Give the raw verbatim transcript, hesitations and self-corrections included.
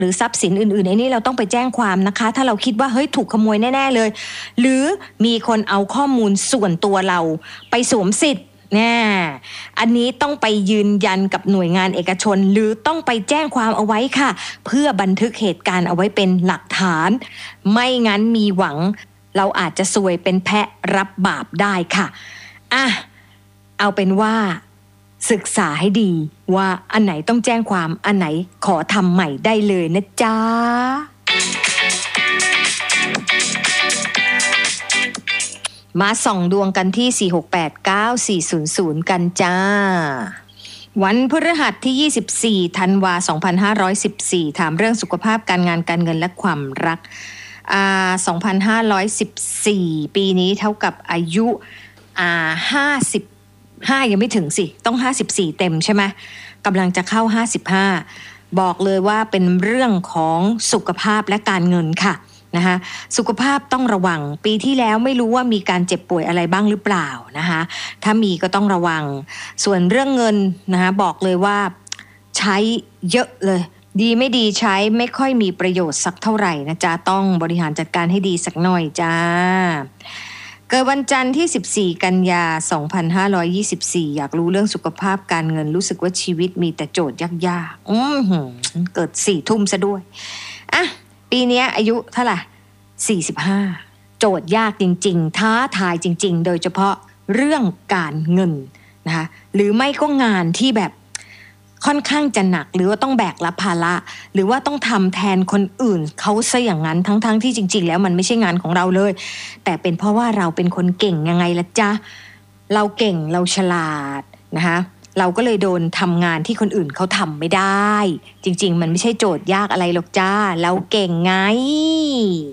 หรือทรัพย์สินอื่นๆไอ้นี่เราต้องไปแจ้งความนะคะถ้าเราคิดว่าเฮ้ยถูกขโมยแน่ๆเลยหรือมีคนเอาข้อมูลส่วนตัวเราไปสวมสิทธิ์แน่อันนี้ต้องไปยืนยันกับหน่วยงานเอกชนหรือต้องไปแจ้งความเอาไว้ค่ะเพื่อบันทึกเหตุการณ์เอาไว้เป็นหลักฐานไม่งั้นมีหวังเราอาจจะซวยเป็นแพะรับบาปได้ค่ะอ่ะเอาเป็นว่าศึกษาให้ดีว่าอันไหนต้องแจ้งความอันไหนขอทำใหม่ได้เลยนะจ๊ะมาส่องดวงกันที่สี่ หก แปด เก้า สี่ ศูนย์ ศูนย์กันจ้าวันพฤหัสที่ยี่สิบสี่ธันวาคมสองพันห้าร้อยสิบสี่ถามเรื่องสุขภาพการงานการเงินและความรักอ่าสองพันห้าร้อยสิบสี่ปีนี้เท่ากับอายุอ่าห้าสิบห้ายังไม่ถึงสิต้องห้าสิบสี่เต็มใช่ไหมกำลังจะเข้าห้าสิบห้าบอกเลยว่าเป็นเรื่องของสุขภาพและการเงินค่ะนะคะสุขภาพต้องระวังปีที่แล้วไม่รู้ว่ามีการเจ็บป่วยอะไรบ้างหรือเปล่านะคะถ้ามีก็ต้องระวังส่วนเรื่องเงินนะคะบอกเลยว่าใช้เยอะเลยดีไม่ดีใช้ไม่ค่อยมีประโยชน์สักเท่าไหร่นะจ๊ะต้องบริหารจัดการให้ดีสักหน่อยจ้าเกิดวันจันทร์ที่สิบสี่กันยายนสองพันห้าร้อยยี่สิบสี่อยากรู้เรื่องสุขภาพการเงินรู้สึกว่าชีวิตมีแต่โจทย์ยากๆอือหือเกิดสี่ทุ่มซะด้วยอ่ะปีนี้อายุเท่าไหร่สี่สิบห้าโจทย์ยากจริงๆท้าทายจริงๆโดยเฉพาะเรื่องการเงินนะคะหรือไม่ก็งานที่แบบค่อนข้างจะหนักหรือว่าต้องแบกรับภาระหรือว่าต้องทำแทนคนอื่นเขาซะอย่างนั้นทั้งๆที่จริงๆแล้วมันไม่ใช่งานของเราเลยแต่เป็นเพราะว่าเราเป็นคนเก่งยังไงล่ะจ๊ะเราเก่งเราฉลาดนะคะเราก็เลยโดนทำงานที่คนอื่นเขาทำไม่ได้จริงๆมันไม่ใช่โจทย์ยากอะไรหรอกจ้าเราเก่งไง